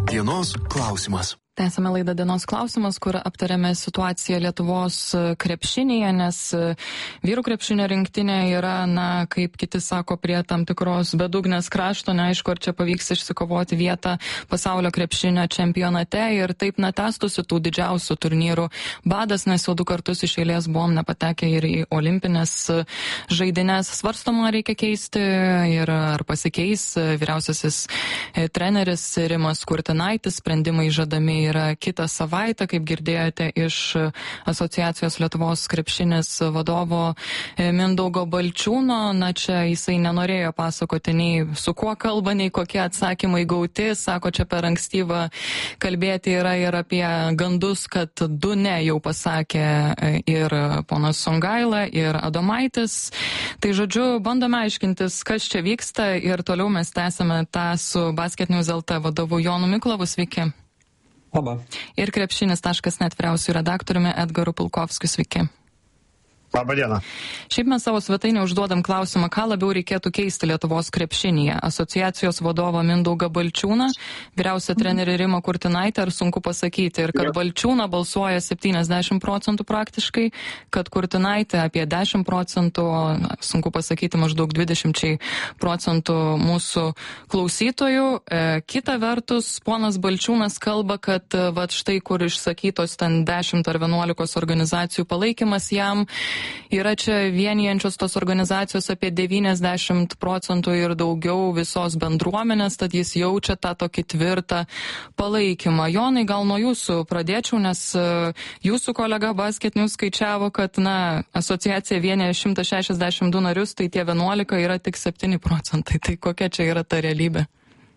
Dienos klausimas. Tęsame laidą Dienos klausimas, kur aptarėme situaciją Lietuvos krepšinėje, nes vyrų krepšinio rinktinė yra, kaip kiti sako, prie tam tikros bedugnės krašto, neaišku, ar čia pavyks išsikovoti vietą pasaulio krepšinio čempionate ir taip tęstųsi tų didžiausių turnyrų badas, nes jau 2 kartus iš eilės buvom nepatekę ir į olimpinės žaidynės. Svarstoma reikia keisti ir ar pasikeis vyriausiasis treneris Rimas Kurtinaitis, sprendimai žadami yra kitą savaitę, kaip girdėjote iš Asociacijos Lietuvos krepšinis vadovo Mindaugo Balčiūno. Čia jisai nenorėjo pasakoti nei su kuo kalba, nei kokie atsakymai gauti. Sako, čia per ankstyva kalbėti yra ir apie gandus, kad 2 ne jau pasakė ir ponas Songaila, ir Adomaitis. Tai žodžiu, bandome aiškintis, kas čia vyksta ir toliau mes tęsime tą su Basket News LT vadovu Jonu Miklavu. Sveiki. Labą. Ir krepšinis.net vyriausiųjų redaktoriumi Edgaru Pulkovskiu. Sveiki. Labą dieną. Šiaip mes savo svetainę užduodam klausimą, ką labiau reikėtų keisti Lietuvos krepšinyje. Asociacijos vadovą Mindaugą Balčiūną, vyriausią trenerį Rimą Kurtinaitį, ar sunku pasakyti. Ir kad Balčiūną balsuoja 70% praktiškai, kad Kurtinaitį apie 10%, sunku pasakyti, maždaug 20% mūsų klausytojų. Kita vertus, ponas Balčiūnas kalba, kad štai kur išsakytos ten 10 ar 11 organizacijų palaikymas jam, yra čia vienijančios tos organizacijos apie 90% ir daugiau visos bendruomenės, tad jis jaučia tą tokį tvirtą palaikymą. Jonai, gal nuo jūsų pradėčiau, nes jūsų kolega Basket News skaičiavo, kad asociacija vienija 162 narius, tai tie 11 yra tik 7%. Tai kokia čia yra ta realybė?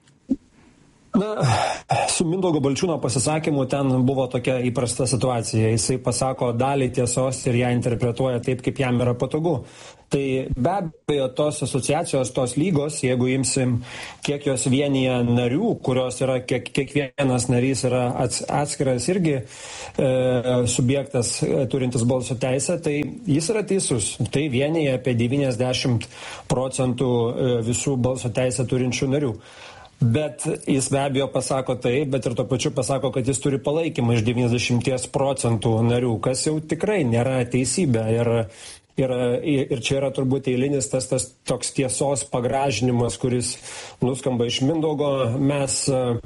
Su Mindaugo Balčiūno pasisakymu ten buvo tokia įprasta situacija. Jisai pasako dalį tiesos ir ją interpretuoja taip, kaip jam yra patogu. Tai be abejo, tos asociacijos, tos lygos, jeigu imsim, kiek jos vienyje narių, kurios yra, kiekvienas narys yra atskiras irgi subjektas turintis balso teisę, tai jis yra teisus. Tai vienyje apie 90% visų balso teisę turinčių narių. Bet jis be abejo pasako taip, bet ir tuo pačiu pasako, kad jis turi palaikymą iš 90% narių, kas jau tikrai nėra teisybė. Ir čia yra turbūt eilinis tas toks tiesos pagražinimas, kuris nuskamba iš Mindaugo. Mes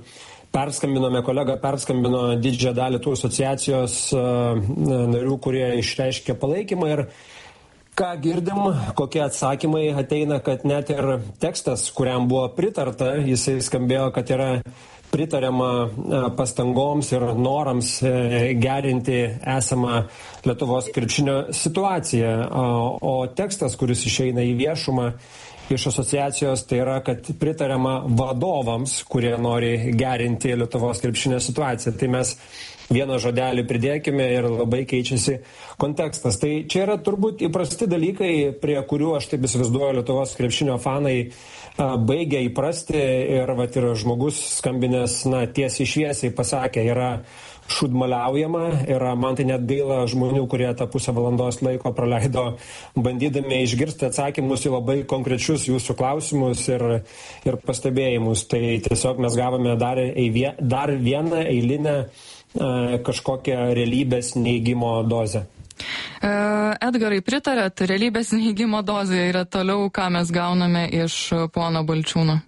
kolega perskambino didžiąją dalį tų asociacijos narių, kurie išreiškė palaikymą ir ką girdim, kokie atsakymai ateina, kad net ir tekstas, kuriam buvo pritarta, jisai skambėjo, kad yra pritariama pastangoms ir norams gerinti esamą Lietuvos krepšinio situaciją. O tekstas, kuris išeina į viešumą iš asociacijos, tai yra, kad pritariama vadovams, kurie nori gerinti Lietuvos krepšinio situaciją. Tai mes vieną žodelį pridėkime ir labai keičiasi kontekstas. Tai čia yra turbūt įprasti dalykai, prie kurių aš taip įsivaizduoju Lietuvos krepšinio fanai baigia įprasti ir žmogus skambinės tiesiai šviesiai pasakė, yra šūdmaliaujama ir man tai net gaila žmonių, kurie tą pusę valandos laiko praleido bandydami išgirsti atsakymus į labai konkrečius jūsų klausimus ir pastebėjimus. Tai tiesiog mes gavome dar vieną eilinę kažkokią realybės neigimo dozę. Edgarai, pritarėt, realybės neigimo dozė yra toliau, ką mes gauname iš pono Balčiūno?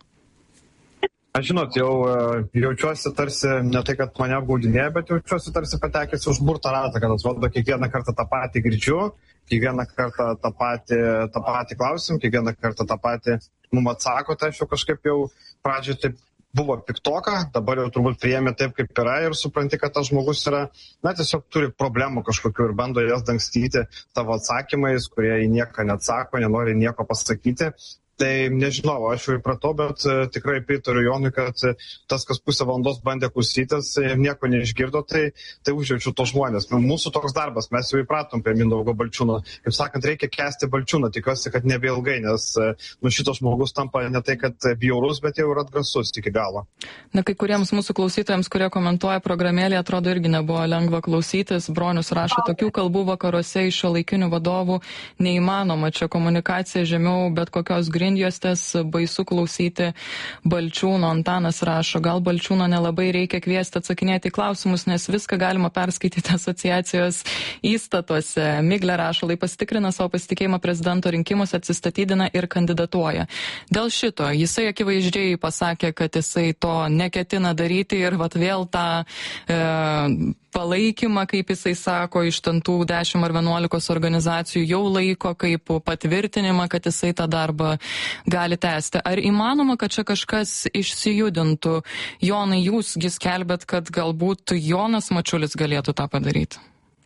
Aš žinot, jau jaučiuosi tarsi, ne tai, kad mane apgaudinėja, bet jaučiuosi tarsi patekęs už burtą ratą, kad atrodo kiekvieną kartą tą patį girdžiu, kiekvieną kartą tą patį klausim, kiekvieną kartą tą patį mums atsako, tai aš jau kažkaip jau pradžioje taip buvo piktoka, dabar jau turbūt priėmė taip, kaip yra ir supranti, kad tas žmogus yra, tiesiog turi problemų kažkokių ir bando jas dangstyti savo atsakymais, kurie į nieką neatsako, nenori nieko pasakyti. Tai nežinau, aš jau įpratau, bet tikrai pritariu Jonui, kad tas, kas pusę valandos bandė klausytis, nieko neišgirdo, tai užjaučiu tos žmonės. Mūsų toks darbas, mes jau įpratom prie Mindaugo Balčiūno. Kaip sakant, reikia kęsti Balčiūną, tikiuosi, kad nebeilgai, nes šitas žmogus tampa ne tai, kad bjaurus, bet jau ir atgrasus iki galo. Na, kai kuriems mūsų klausytojams, kurie komentuoja programėlį, atrodo irgi nebuvo lengva klausytis. Bronius rašo, tokių kalbų vakaruose iš šiuolaikinių vadovų neįmanoma. Čia komunikacija žemiau bet kokios grindjuostės, baisu klausyti Balčiūno. Antanas rašo, gal Balčiūno nelabai reikia kviesti atsakinėti į klausimus, nes viską galima perskaityti asociacijos įstatuose. Miglė rašo, lai pasitikrina savo pasitikėjimą prezidento rinkimus, atsistatydina ir kandidatuoja. Dėl šito jisai akivaizdžiai pasakė, kad jisai to neketina daryti ir vat vėl tą palaikymą, kaip jisai sako, iš tų 10 ar 11 organizacijų jau laiko kaip patvirtinimą, kad jisai tą darbą gali tęsti. Ar įmanoma, kad čia kažkas išsijudintų? Jonai, jūsgi skelbėt, kad galbūt Jonas Mačiulis galėtų tą padaryti.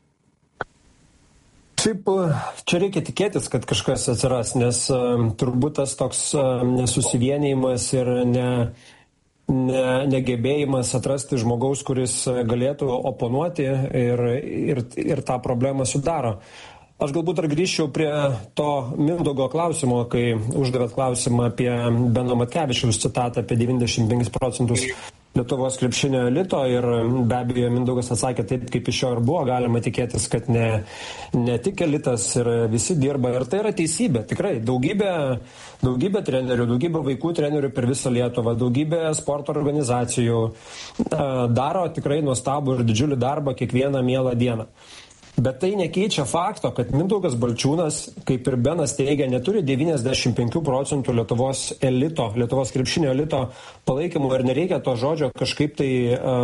Šiaip čia reikia tikėtis, kad kažkas atsiras, nes turbūt tas toks nesusivienijimas ir negebėjimas atrasti žmogaus, kuris galėtų oponuoti ir tą problemą sudaro. Aš galbūt dar grįžčiau prie to Mindaugo klausimo, kai uždavėt klausimą apie Beno Matkevičiaus citatą apie 95% Lietuvos krepšinio elito ir be abejo Mindaugas atsakė taip, kaip iš jo ir buvo. Galima tikėtis, kad ne tik elitas ir visi dirba. Ir tai yra teisybė. Tikrai daugybė trenerių, daugybė vaikų trenerių per visą Lietuvą, daugybė sporto organizacijų daro tikrai nuostabų ir didžiulį darbą kiekvieną mielą dieną. Bet tai nekeičia fakto, kad Mindaugas Balčiūnas, kaip ir Benas teigia, neturi 95% Lietuvos elito, Lietuvos krepšinio elito palaikymų ir nereikia to žodžio kažkaip tai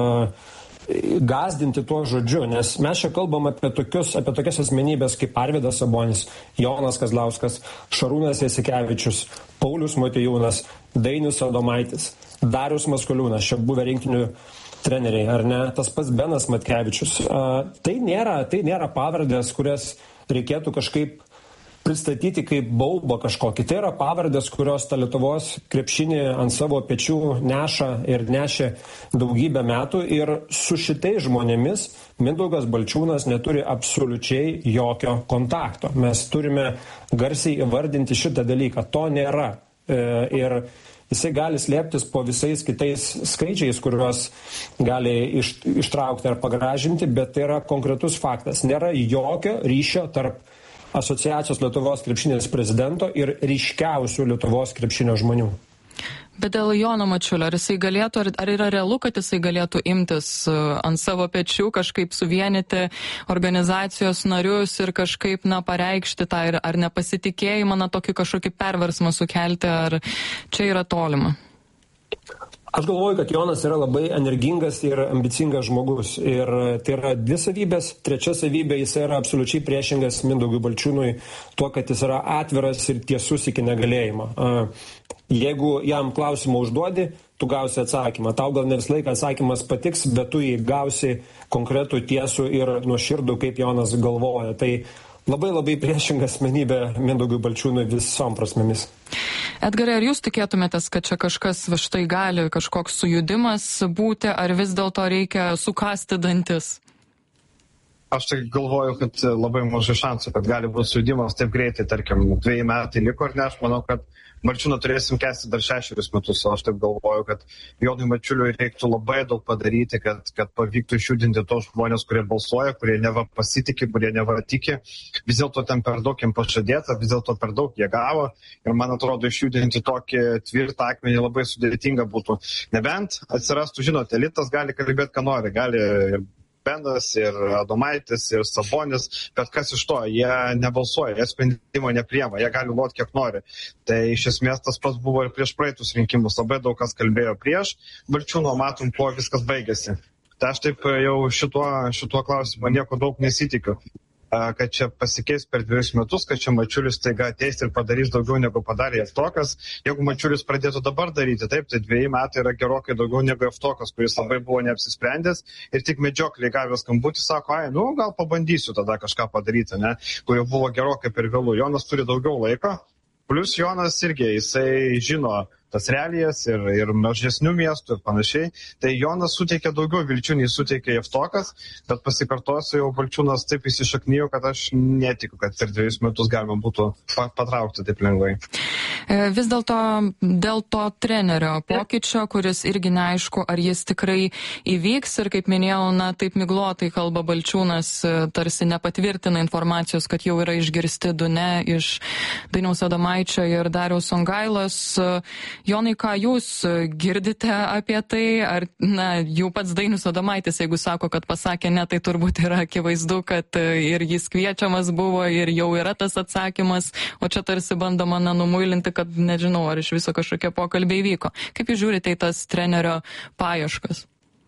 gazdinti tuo žodžiu, nes mes čia kalbam apie tokias asmenybės kaip Arvydas Sabonis, Jonas Kazlauskas, Šarūnas Jasikevičius, Paulius Motiejūnas, Dainius Adomaitis, Darius Maskoliūnas, čia buvę rinktinių treneriai, ar ne, tas pats Benas Matkevičius. Tai nėra pavardės, kurias reikėtų kažkaip pristatyti kaip baubą kažkokį. Tai yra pavardės, kurios tą Lietuvos krepšinį ant savo pečių neša ir nešė daugybę metų ir su šitais žmonėmis Mindaugas Balčiūnas neturi absoliučiai jokio kontakto. Mes turime garsiai įvardinti šitą dalyką. To nėra. Ir jisai gali slėptis po visais kitais skaičiais, kuriuos gali ištraukti ar pagražinti, bet tai yra konkretus faktas. Nėra jokio ryšio tarp asociacijos Lietuvos krepšinės prezidento ir ryškiausių Lietuvos krepšinio žmonių. Bet dėl Jono Mačiulio, ar jisai galėtų, ar yra realu, kad jisai galėtų imtis ant savo pečių, kažkaip suvienyti organizacijos narius ir kažkaip, pareikšti tą ar nepasitikėjimą, tokį kažkokį perversmą sukelti, ar čia yra tolima? Aš galvoju, kad Jonas yra labai energingas ir ambicingas žmogus. Ir tai yra dvi savybės. Trečia savybė, jis yra absoliučiai priešingas Mindaugui Balčiūnui tuo, kad jis yra atviras ir tiesus iki negalėjimo. Jeigu jam klausimą užduodi, tu gausi atsakymą. Tau gal ne visą laiką atsakymas patiks, bet tu jį gausi konkretų, tiesų ir nuoširdų, kaip Jonas galvoja. Tai labai priešinga asmenybė Mindaugui Balčiūnui visom prasmėmis. Edgarai, ar jūs tikėtumėtės, kad čia kažkas štai gali kažkoks sujudimas būti, ar vis dėlto reikia sukasti dantis? Aš tai galvoju, kad labai mažai šansų, kad gali būti sujudimas taip greitai, tarkim, 2 metai liko, ar ne, aš manau, kad Balčiūną turėsim kęsti dar 6 metus, o aš taip galvoju, kad Jonui Mačiuliui reiktų labai daug padaryti, kad pavyktų išjudinti tos žmonės, kurie balsuoja, kurie neva pasitikė, kurie neva tiki. Vis dėlto ten per daug jiems pažadėta, vis dėlto per daug jie gavo ir man atrodo išjudinti tokį tvirtą akmenį labai sudėtinga būtų. Nebent atsirastų, žinote, elitas gali kalbėti, ką nori, gali ir Benas, ir Adomaitis, ir Sabonis, bet kas iš to, jie nebalsuoja, jie sprendimo nepriema, jie gali loti kiek nori. Tai iš esmės tas pats buvo ir prieš praeitus rinkimus, labai daug kas kalbėjo prieš Balčiūno, matom, kuo viskas baigėsi. Tai aš taip jau šituo klausimu nieko daug nesitikiu, kad čia pasikeis per 2 metus, kad čia Mačiulis taiga ateis ir padarys daugiau negu padarė Jeftokas. Jeigu Mačiulis pradėtų dabar daryti, taip, tai 2 metai yra gerokai daugiau negu Jeftokas, kuris labai buvo neapsisprendęs ir tik medžiokliai gavęs skambutį sako, gal pabandysiu tada kažką padaryti, ne, kur jau buvo gerokai per vėlų. Jonas turi daugiau laiko, plus Jonas irgi, jisai žino, tas realijas ir mažesnių miestų ir panašiai. Tai Jonas suteikia daugiau vilčių, nei suteikia Jevtokas, bet pasikartosiu, jau Balčiūnas taip įsišaknijo, kad aš netikiu, kad per 2 metus galima būtų patraukti taip lengvai. Vis dėlto dėl to trenerio pokyčio, kuris irgi neaišku, ar jis tikrai įvyks ir kaip minėjau, taip miglotai kalba Balčiūnas, tarsi nepatvirtina informacijos, kad jau yra išgirsti 2 ne iš Dainiaus Adomaičio ir Dariaus Songailos. Jonai, ką jūs girdite apie tai? Ar jau pats Dainius Adomaitis, jeigu sako, kad pasakė ne, tai turbūt yra akivaizdu, kad ir jis kviečiamas buvo ir jau yra tas atsakymas, o čia tarsi bandoma numuilinti, kad nežinau, ar iš viso kažkokie pokalbiai vyko. Kaip jūs žiūrite į tas trenerio paieškas?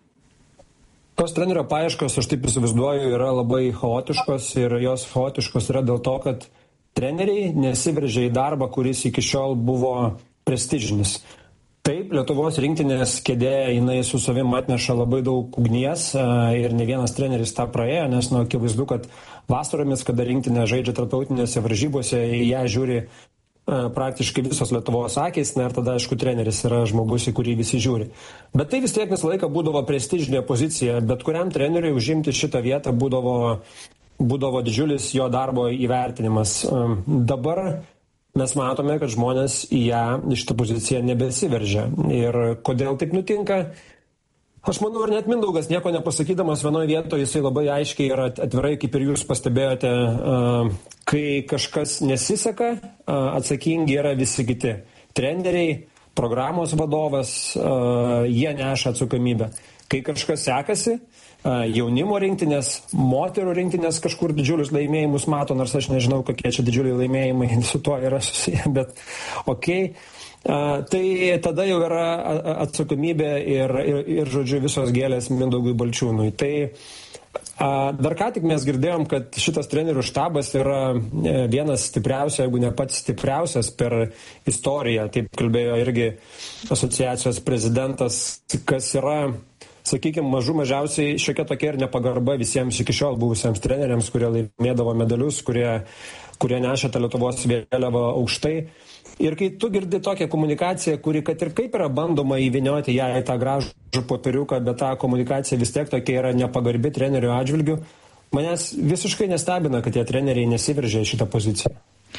Tos trenerio paieškos, aš taip įsivaizduoju, yra labai chaotiškos ir jos chaotiškos yra dėl to, kad treneriai nesiveržia į darbą, kuris iki šiol buvo prestižinis. Taip, Lietuvos rinktinės kėdė, jinai su savim atneša labai daug ugnies ir ne vienas treneris tą praėjo, nes akivaizdu, kad vasaromis, kada rinktinė žaidžia tarptautinėse varžybose, ją žiūri praktiškai visos Lietuvos akys, ir tada, aišku, treneris yra žmogus, į kurį visi žiūri. Bet tai vis tiek visą laiką būdavo prestižinė pozicija, bet kuriam treneriui užimti šitą vietą būdavo didžiulis jo darbo įvertinimas. Dabar mes matome, kad žmonės į šitą poziciją nebesiveržia. Ir kodėl taip nutinka? Aš manau, ir net Mindaugas nieko nepasakydamas vienoje vietoje, jisai labai aiškiai ir atvirai, kaip ir jūs pastebėjote, kai kažkas nesiseka, atsakingi yra visi kiti. Treneriai, programos vadovas, jie neša atsakomybę. Kai kažkas sekasi, jaunimo rinktinės, moterų rinktinės kažkur didžiulius laimėjimus mato, nors aš nežinau, kokie čia didžiuliai laimėjimai su tuo yra susiję, bet okei. Tai tada jau yra atsakomybė ir žodžiu, visos gėlės Mindaugui Balčiūnui. Tai dar ką tik mes girdėjom, kad šitas trenerių štabas yra vienas stipriausias, jeigu ne pats stipriausias per istoriją. Taip kalbėjo irgi asociacijos prezidentas, kas yra, sakykime, mažiausiai šiokia tokia ir nepagarba visiems iki šiol buvusiems treneriams, kurie laimėdavo medalius, kurie nešė tą Lietuvos vėliavą aukštai. Ir kai tu girdi tokią komunikaciją, kuri kad ir kaip yra bandoma įvynioti ją į tą gražų popieriuką, bet ta komunikacija vis tiek tokia yra nepagarbi trenerių atžvilgių, manęs visiškai nestebina, kad tie treneriai nesiveržia į šitą poziciją.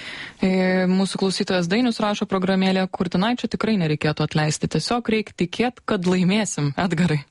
Mūsų klausytojas Dainius rašo programėlę, Kurtinaičio tikrai nereikėtų atleisti, tiesiog reikia tikėti, kad laimėsim, Edgarai.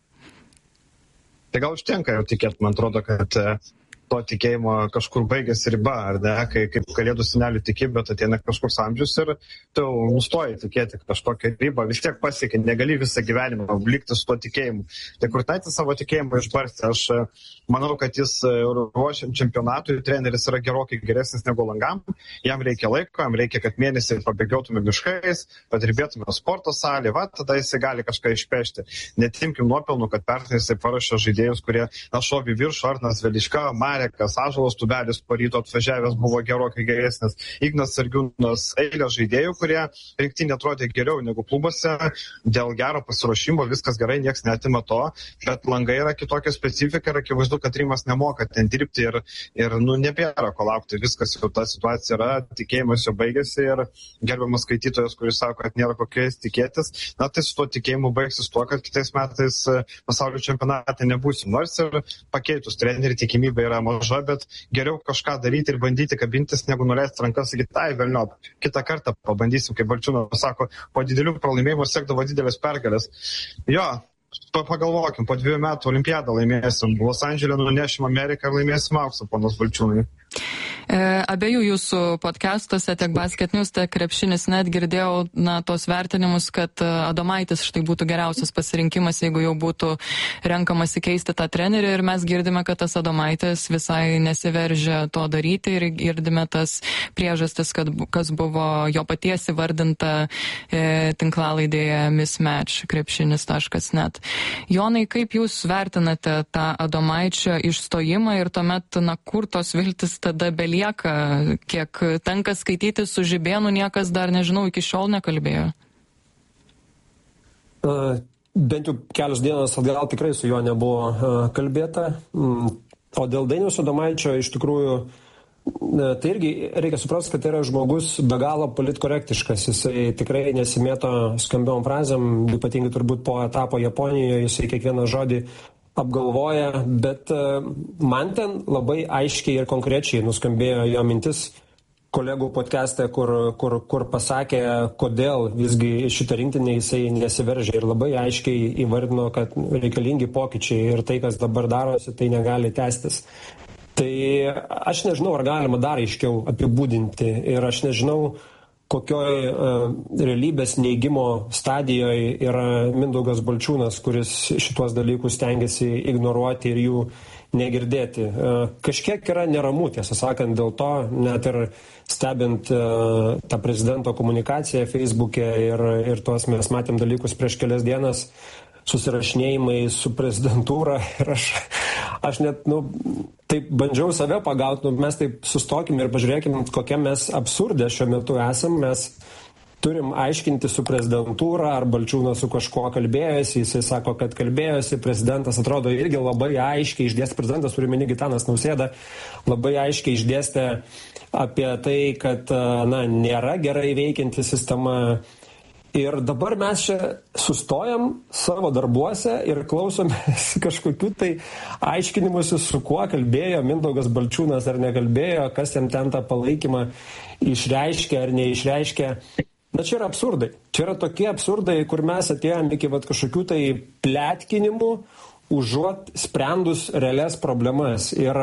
Tai gal užtenka jau tikėti, man atrodo, kad to tikėjimo kažkur baigėsi riba, ar ne, kai kaip kalėdų senelių tiki, bet ateina kažkoks amžius ir tu nustoji tikėti kažkokią ribą, vis tiek pasiekė, negali visą gyvenimą likti su to tikėjimu. Tai Kurtinaitis savo tikėjimą išbarstė, aš manau, kad jis ruošiant čempionatui treneris yra gerokai geresnis negu Langam, jam reikia laiko, jam reikia, kad mėnesį pabėgiotume miškais, padirbėtume sporto salį, tada jisai gali kažką išpešti. Netimkim nuopelnų, kad pernai jisai paruošė žaidėjus, kurie šovė viršų, Arnas Velička, Marekas, Ąžuolas Tubelis po ryto atvažiavęs buvo gerokai geresnis, Ignas Sargiūnas, eilė žaidėjų, kurie rinktinė atrodė geriau negu klubuose, dėl gero pasiruošimo viskas gerai, nieks neatima to, bet Langai yra kitokia specifika ir akivaizdu, kad Rimas nemoka ten dirbti ir nebėra ko laukti, viskas jau ta situacija yra, tikėjimas jau baigėsi ir gerbiamas skaitytojas, kuris sako, kad nėra kokiais tikėtis, tai su tuo tikėjimu baigsis tuo, kad kitais metais pasaulio čempionate nebūsim, nors ir pakeitus trenerių tikimybė yra maža, bet geriau kažką daryti ir bandyti kabintis, negu nuleisti rankas ir velniop. Kitą kartą pabandysim, kaip Balčiūnas sako, po didelių pralaimėjimų siekdavo didelės pergalės. Jo, pagalvokim, po 2 metų olimpiadą laimėsim, Los Andželė nunešim Ameriką ir laimėsim auksą, ponas Balčiūnai. Abiejų jūsų podcastuose, tiek Basket News, tiek Krepšinis net girdėjau tos vertinimus, kad Adomaitis štai būtų geriausias pasirinkimas, jeigu jau būtų renkamas įkeisti tą trenerį, ir mes girdime, kad tas Adomaitis visai nesiveržia to daryti ir girdime tas priežastis, kas buvo jo paties įvardinta tinklalaidėje Mismatch krepšinis.net. Jonai, kaip jūs vertinate tą Adomaičio išstojimą ir tuomet, kur tos viltis tada belieka, kiek tenka skaityti su Žibėnu, niekas dar, nežinau, iki šiol nekalbėjo? Bent jau kelios dienos atgal tikrai su juo nebuvo kalbėta. O dėl Dainiaus Adomaičio iš tikrųjų Tai irgi reikia suprasti, kad tai yra žmogus be galo politkorektiškas. Jisai tikrai nesimėto skambiom frazėm, ypatingai turbūt po etapo Japonijoje, jisai kiekvieną žodį apgalvoja, bet man ten labai aiškiai ir konkrečiai nuskambėjo jo mintis kolegų podcast'e, kur pasakė, kodėl visgi šitą rinktinę jisai nesiveržė ir labai aiškiai įvardino, kad reikalingi pokyčiai ir tai, kas dabar darosi, tai negali tęstis. Tai aš nežinau, ar galima dar aiškiau apibūdinti ir aš nežinau, kokioj realybės neigimo stadijoje yra Mindaugas Balčiūnas, kuris šitos dalykus stengiasi ignoruoti ir jų negirdėti. Kažkiek yra neramu, tiesą sakant, dėl to, net ir stebint tą prezidento komunikaciją Facebook'e ir tuos mes matėm dalykus prieš kelias dienas, susirašinėjimai su prezidentūra ir aš net, taip bandžiau save pagauti, mes taip sustokim ir pažiūrėkim, kokia mes absurdė šiuo metu esam, mes turim aiškinti su prezidentūra, ar Balčiūnas su kažkuo kalbėjosi, jisai sako, kad kalbėjosi, prezidentas atrodo irgi labai aiškiai išdėstė, prezidentas turi omeny Gitanas Nausėda, labai aiškiai išdėstė apie tai, kad nėra gerai veikianti sistema. Ir dabar mes čia sustojam savo darbuose ir klausomės kažkokių tai aiškinimusi, su kuo kalbėjo Mindaugas Balčiūnas ar nekalbėjo, kas jam ten tą palaikymą išreiškė ar neišreiškė. Na čia yra absurdai. Čia yra tokie absurdai, kur mes atėjom iki kažkokių tai pletkinimų, užuot sprendus realias problemas. Ir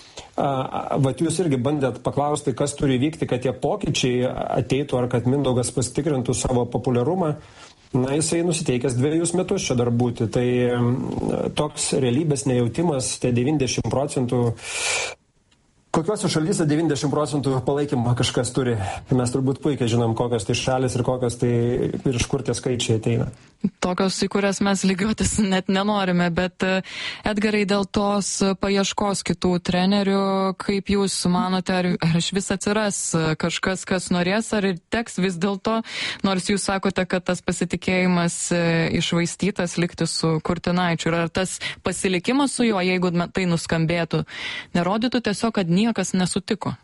jūs irgi bandėt paklausti, kas turi vykti, kad tie pokyčiai ateitų, ar kad Mindaugas pasitikrintų savo populiarumą. Na, jisai nusiteikęs 2 metus čia dar būti. Tai toks realybės nejautimas, tai 90%. Kokiuose šalyse 90% palaikymą kažkas turi? Mes turbūt puikiai žinom, kokios tai šalis ir kokios tai ir iš kur tie skaičiai ateina. Tokios, į kurias mes lygiuotis net nenorime, bet Edgarai, dėl tos paieškos kitų trenerių, kaip jūs manote, ar iš vis atsiras kažkas, kas norės, ar ir teks vis dėlto, nors jūs sakote, kad tas pasitikėjimas išvaistytas likti su Kurtinaičiu, ir ar tas pasilikimas su juo, jeigu tai nuskambėtų, nerodytų tiesiog, kad niekas nesutiko?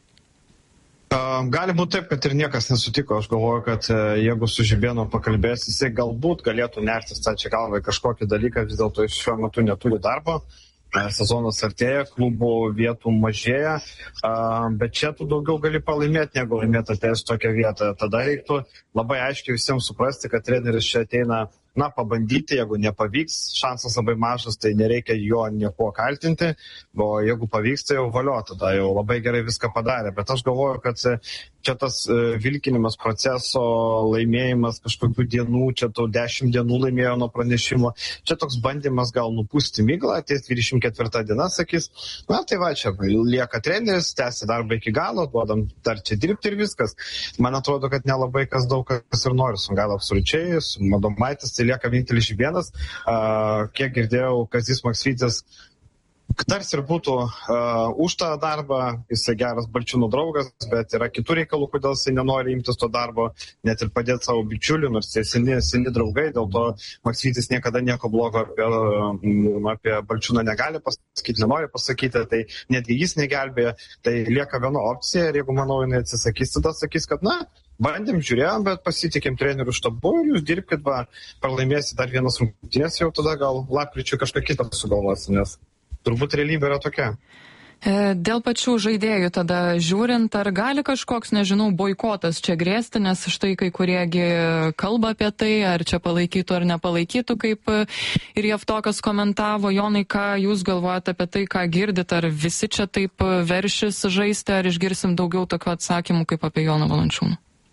Gali būti taip, kad ir niekas nesutiko. Aš galvoju, kad jeigu su Žibėnu pakalbės, jisai galbūt galėtų nertis stačia galvai kažkokį dalyką, vis dėlto jis šiuo metu neturi darbo. Sezonas artėja, klubų vietų mažėja, bet čia tu daugiau gali pralaimėti, negu laimėti atėjus tokią vietą. Tada reiktų labai aiškiai visiems suprasti, kad treneris čia ateina pabandyti, jeigu nepavyks, šansas labai mažas, tai nereikia jo nieko kaltinti, o jeigu pavyks, tai jau valio, tada jau labai gerai viską padarė. Bet aš galvoju, kad čia tas vilkinimas proceso, laimėjimas kažkokių dienų, čia tau 10 dienų laimėjo nuo pranešimo, čia toks bandymas gal nupūsti miglą, ateis 24 diena, sakys, tai va, čia lieka treneris, tęsia darbą iki galo, duodam dar čia dirbti ir viskas. Man atrodo, kad nelabai kas daug kas ir nori, su gal absoliučiai, su Madomaitis, tai lieka vienintelis Žibėnas. Kiek girdėjau, Kazys Maksvytis tarsi ir būtų už tą darbą, jisai geras Balčiūno draugas, bet yra kitų reikalų, kodėl jisai nenori imtis to darbo, net ir padėti savo bičiulių, nors jie seni draugai, dėl to Maksvytis niekada nieko blogo apie Balčiūną negali pasakyti, nenori pasakyti, tai netgi jis negelbėja, tai lieka viena opcija ir jeigu, manau, jinai atsisakys, tada sakys, kad bandėm, žiūrėjom, bet pasitikim trenerių štabu ir jūs dirbkit, pralaimėsi dar vienas rungtynės, jau tada gal lapkričiui kažką kitą sugalvosi, nes turbūt realybė yra tokia. Dėl pačių žaidėjų tada žiūrint, ar gali kažkoks, nežinau, boikotas čia grėsti, nes štai kai kuriegi kalba apie tai, ar čia palaikytų ar nepalaikytų, kaip ir Javtokas komentavo. Jonai, ką jūs galvojate apie tai, ką girdit, ar visi čia taip veršis žaisti, ar išgirsim daugiau tokių atsakymų kaip apie Joną Valančiūną?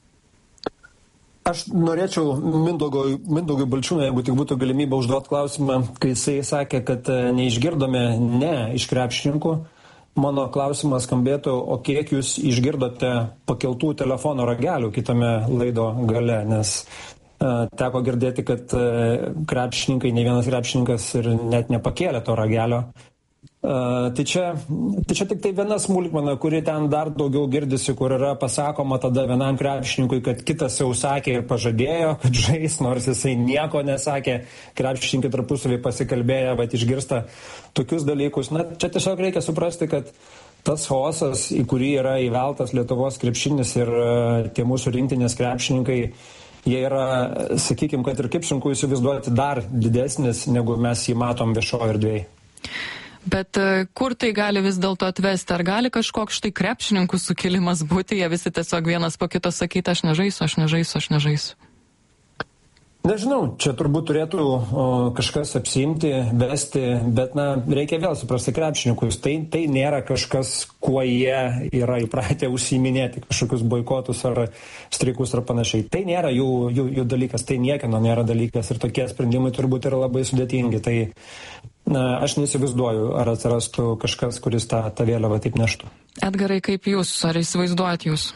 Aš norėčiau Mindaugui Balčiūnui, jeigu tik būtų galimybė užduoti klausimą, kai jisai sakė, kad neišgirdome ne iš krepšininkų. Mano klausimas skambėtų, o kiek jūs išgirdote pakeltų telefono ragelių kitame laido gale, nes teko girdėti, kad krepšininkai, ne vienas krepšininkas ir net nepakėlė to ragelio. Tai čia tik tai viena smulkmena, kuri ten dar daugiau girdisi, kur yra pasakoma tada vienam krepšininkui, kad kitas jau sakė ir pažadėjo, kad žais, nors jisai nieko nesakė, krepšininkai tarpusavį pasikalbėję, bet išgirsta tokius dalykus. Čia tiesiog reikia suprasti, kad tas chaosas, į kurį yra įveltas Lietuvos krepšinis ir tie mūsų rinktinės krepšininkai, jie yra, sakykime, kad ir kaip sunku įsivaizduoti, dar didesnis, negu mes jį matom viešoje erdvėje. Bet kur tai gali vis dėlto atvesti? Ar gali kažkoks štai krepšininkų sukilimas būti? Jie visi tiesiog vienas po kito sakyti, aš nežaisiu. Nežinau, čia turbūt turėtų kažkas apsiimti, vesti, bet reikia vėl suprasti krepšininkus. Tai nėra kažkas, kuo jie yra įpratę užsiiminėti, kažkokius boikotus ar streikus ar panašiai. Tai nėra jų dalykas, tai niekieno nėra dalykas ir tokie sprendimai turbūt yra labai sudėtingi. Tai aš neįsivaizduoju, ar atsirastų kažkas, kuris tą vėliavą taip neštų. Edgarai, kaip jūs, ar įsivaizduojat jūs?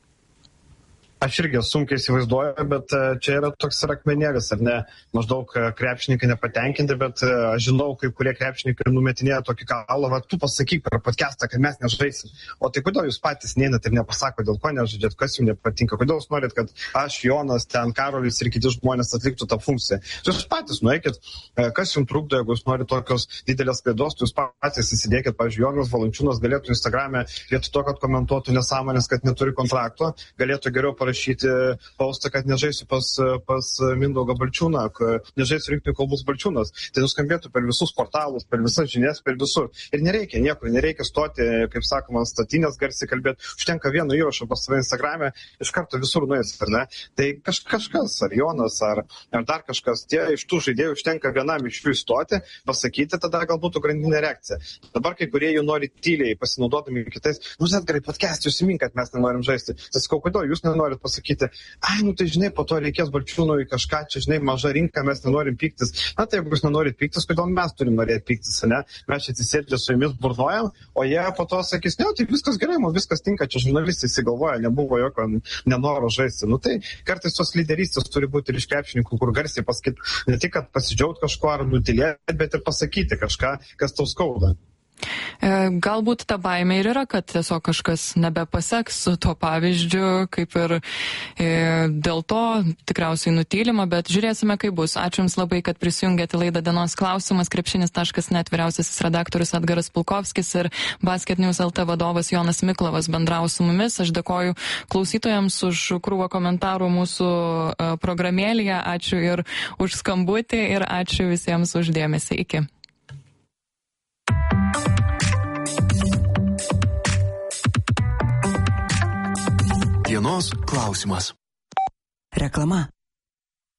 Aš irgi sunkiai įsivaizduoju, bet čia yra toks akmenėlis, ar ne? Maždaug krepšininkai nepatenkinti, bet aš žinau, kai kurie krepšininkai numetinėja tokį kalą, tu pasakyk per podcastą, kad mes nežaisim. O tai kodėl jūs patys neinat ir nepasako, dėl ko nežaidžiat, kas jums nepatinka, kodėl jūs norit, kad aš, Jonas, ten Karolis ir kiti žmonės atliktų tą funkciją. Jūs patys nueikit, kas jums trukdo, jeigu jūs norit tokios didelės klaidos, jūs patys įsidėkit, pavyzdžiui, Jonas Valančiūnas galėtų Instagrame, vietoj to, kad komentuotų nesąmonės, kad neturi kontrakto, galėtų geriau rašyti postą, kad nežaisiu pas Mindaugą Balčiūną, nežaisiu Rinktinių kalbos Balčiūnas. Tai nuskambėtų per visus portalus, per visas žinias, per visur. Ir nereikia niekur, nereikia stoti, kaip sakoma, statinės garsiai kalbėti. Užtenka vieno įrašo pas save Instagrame, iš karto visur nuės, ar ne? Tai kažkas, ar Jonas, ar dar kažkas, tie iš tų žaidėjų užtenka vienam iš jų įstoti, pasakyti, tada galbūt grandinė reakcija. Dabar kai kurie jų nori tyliai, pasinaudodami kitais, Edgarai, podcast'į užsimink, kad mes nenorim žaisti. Tai sakau, kodėl jūs nenorit pasakyti, tai žinai, po to reikės Balčiūnui kažką, čia žinai, maža rinka, mes nenorim pyktis. Tai jeigu jūs nenorit pyktis, kodėl mes turim norėti pyktis, ne? Mes čia atsisėdė su jumis burnojam, o jie po to sakys, tai viskas gerai, man viskas tinka, čia žurnalistai įsigalvoja, nebuvo jokio nenoro žaisti. Tai kartais tos lyderystės turi būti ir iš krepšininkų, kur garsiai pasakyti, ne tik, kad pasidžiaugti kažko ar nutilėti, bet ir pasakyti kažką, kas tau skauda. Galbūt ta baimė ir yra, kad tiesiog kažkas nebepaseks su tuo pavyzdžiu, kaip ir dėl to tikriausiai nutylima, bet žiūrėsime, kaip bus. Ačiū Jums labai, kad prisijungėte laidą Dienos klausimas. Krepšinis.net vyriausiasis redaktorius Edgaras Pulkovskis ir Basket News LT vadovas Jonas Miklovas bendravo su mumis. Aš dėkoju klausytojams už krūvą komentarų mūsų programėlėje. Ačiū ir už skambutį ir ačiū visiems už dėmesį. Iki. Dienos klausimas. Reklama.